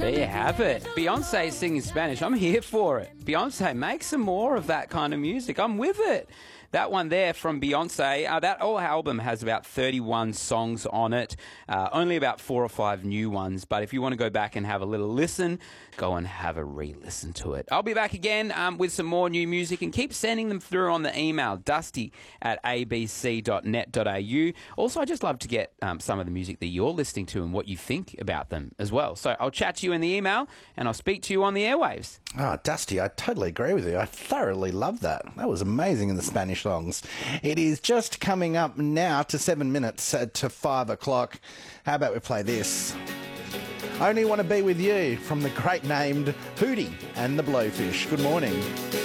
There you have it. Beyonce singing Spanish. I'm here for it. Beyonce, make some more of that kind of music. I'm with it. That one there from Beyonce, that whole album has about 31 songs on it, only about 4 or 5 new ones. But if you want to go back and have a little listen, go and have a re-listen to it. I'll be back again with some more new music, and keep sending them through on the email, dusty@abc.net.au. Also, I just love to get some of the music that you're listening to and what you think about them as well. So I'll chat to you in the email, and I'll speak to you on the airwaves. Oh, Dusty, I totally agree with you. I thoroughly love that. That was amazing in the Spanish songs. It is just coming up now to 7 minutes to 5 o'clock. How about we play this? Only Want to Be With You from the great named Hootie and the Blowfish. Good morning.